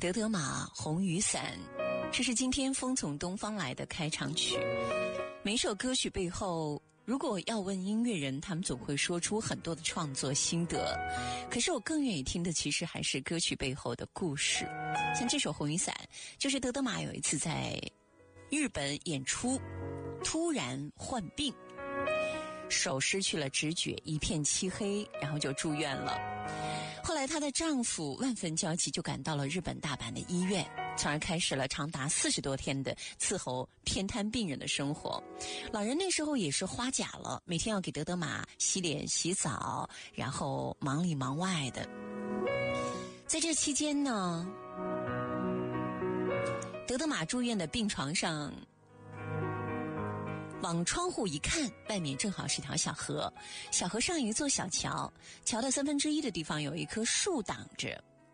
德德玛红雨伞，这是今天风从东方来的开场曲。每首歌曲背后，如果要问音乐人，他们总会说出很多的创作心得，可是我更愿意听的其实还是歌曲背后的故事。像这首红雨伞，就是德德玛有一次在日本演出突然患病，手失去了知觉，一片漆黑，然后就住院了。后来她的丈夫万分焦急，就赶到了日本大阪的医院，从而开始了长达40多天的伺候偏瘫病人的生活。老人那时候也是花甲了，每天要给德德玛洗脸洗澡，然后忙里忙外的。在这期间呢，德德玛住院的病床上，往窗户一看，外面正好是条小河，小河上有一座小桥，桥的1/3的地方有一棵树挡着。